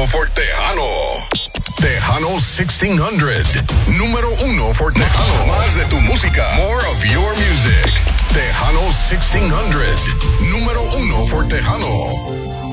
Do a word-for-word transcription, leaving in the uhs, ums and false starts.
for Tejano. Tejano sixteen hundred. Número uno for Tejano. Más de tu música. More of your music. Tejano sixteen hundred. Número uno for Tejano.